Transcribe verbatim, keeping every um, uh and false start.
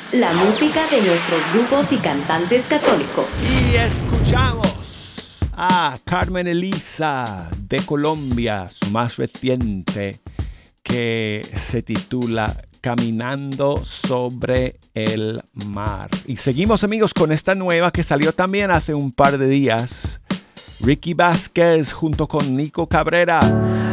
La música de nuestros grupos y cantantes católicos. Y escuchamos a Carmen Elisa de Colombia, su más reciente, que se titula Caminando sobre el mar. Y seguimos, amigos, con esta nueva que salió también hace un par de días. Ricky Vázquez junto con Nico Cabrera.